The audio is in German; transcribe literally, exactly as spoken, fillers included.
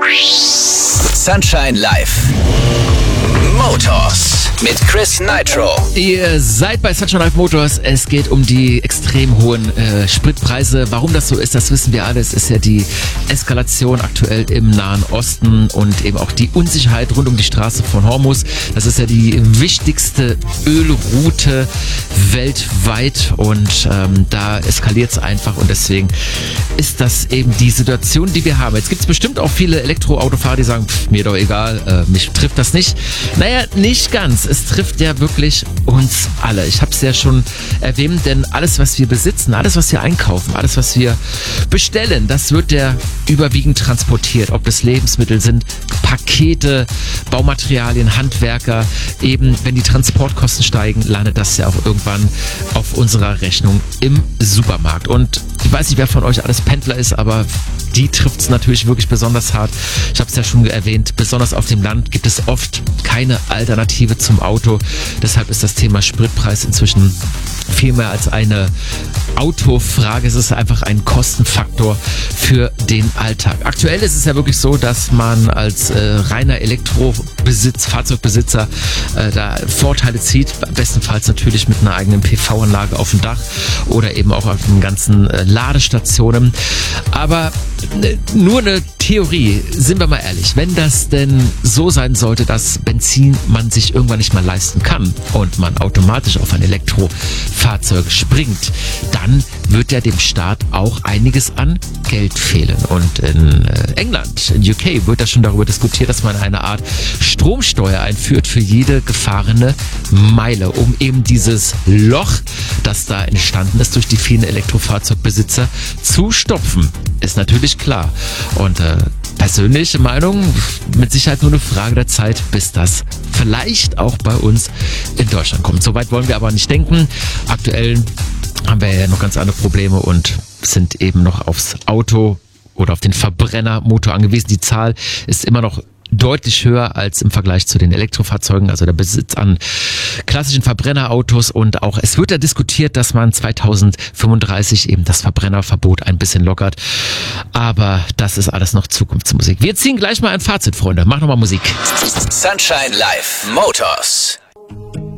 Sunshine Live. Motors mit Chris Nitro. Ihr seid bei Sunshine Live Motors. Es geht um die extrem hohen äh, Spritpreise. Warum das so ist, das wissen wir alle. Es ist ja die Eskalation aktuell im Nahen Osten und eben auch die Unsicherheit rund um die Straße von Hormuz. Das ist ja die wichtigste Ölroute weltweit und ähm, da eskaliert es einfach und deswegen ist das eben die Situation, die wir haben. Jetzt gibt es bestimmt auch viele Elektroautofahrer, die sagen, pff, mir doch egal, äh, mich trifft das nicht. Naja, nicht ganz. Es trifft ja wirklich uns alle. Ich habe es ja schon erwähnt, denn alles, was wir besitzen, alles, was wir einkaufen, alles, was wir bestellen, das wird ja überwiegend transportiert. Ob das Lebensmittel sind, Pakete, Baumaterialien, Handwerker. Eben, wenn die Transportkosten steigen, landet das ja auch irgendwann auf unserer Rechnung im Supermarkt. Und ich weiß nicht, wer von euch alles Pendler ist, aber die trifft es natürlich wirklich besonders hart. Ich habe es ja schon erwähnt, besonders auf dem Land gibt es oft keine Alternative zum Auto. Deshalb ist das Thema Spritpreis inzwischen viel mehr als eine Autofrage. Es ist einfach ein Kostenfaktor für den Alltag. Aktuell ist es ja wirklich so, dass man als äh, reiner Elektrobesitz, Fahrzeugbesitzer äh, da Vorteile zieht. Bestenfalls natürlich mit einer eigenen P V-Anlage auf dem Dach oder eben auch auf den ganzen äh, Ladestationen. Aber äh, nur eine Theorie, sind wir mal ehrlich, wenn das denn so sein sollte, dass Benzin man sich irgendwann nicht mehr leisten kann und man automatisch auf ein Elektrofahrzeug springt, dann wird ja dem Staat auch einiges an Geld fehlen. Und in äh, England, in U K, wird da schon darüber diskutiert, dass man eine Art Stromsteuer einführt für jede gefahrene Meile, um eben dieses Loch, das da entstanden ist durch die vielen Elektrofahrzeugbesitzer, zu stopfen. Ist natürlich klar. Und äh, persönliche Meinung, mit Sicherheit nur eine Frage der Zeit, bis das vielleicht auch bei uns in Deutschland kommt. Soweit wollen wir aber nicht denken. Aktuell haben wir ja noch ganz andere Probleme und sind eben noch aufs Auto oder auf den Verbrennermotor angewiesen. Die Zahl ist immer noch deutlich höher als im Vergleich zu den Elektrofahrzeugen, also der Besitz an klassischen Verbrennerautos, und auch es wird ja diskutiert, dass man zweitausendfünfunddreißig eben das Verbrennerverbot ein bisschen lockert, aber das ist alles noch Zukunftsmusik. Wir ziehen gleich mal ein Fazit, Freunde. Mach nochmal Musik. Sunshine Live Motors.